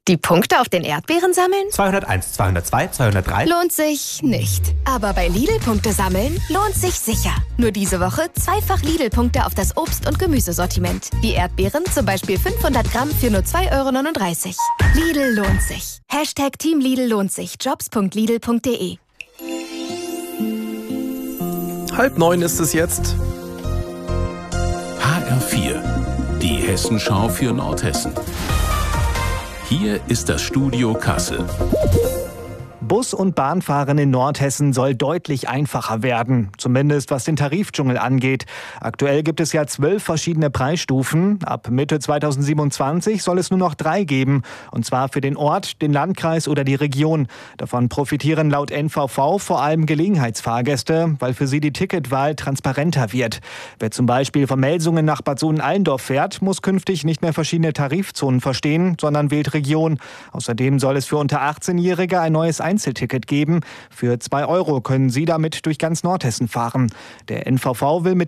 Die Punkte auf den Erdbeeren sammeln? 201, 202, 203. Lohnt sich nicht. Aber bei Lidl-Punkte sammeln lohnt sich sicher. Nur diese Woche zweifach Lidl-Punkte auf das Obst- und Gemüsesortiment. Die Erdbeeren zum Beispiel 500 Gramm für nur 2,39 €. Lidl lohnt sich. Team Lidl lohnt sich. Jobs.lidl.de. 8:30 ist es jetzt. HR4, die Hessenschau für Nordhessen. Hier ist das Studio Kassel. Bus- und Bahnfahren in Nordhessen soll deutlich einfacher werden, zumindest was den Tarifdschungel angeht. Aktuell gibt es ja 12 verschiedene Preisstufen. Ab Mitte 2027 soll es nur noch 3 geben, und zwar für den Ort, den Landkreis oder die Region. Davon profitieren laut NVV vor allem Gelegenheitsfahrgäste, weil für sie die Ticketwahl transparenter wird. Wer zum Beispiel von Melsungen nach Bad Sohn-Allendorf fährt, muss künftig nicht mehr verschiedene Tarifzonen verstehen, sondern wählt Region. Außerdem soll es für unter 18-Jährige ein neues Einzelticket geben. Für 2 € können sie damit durch ganz Nordhessen fahren. Der NVV will mit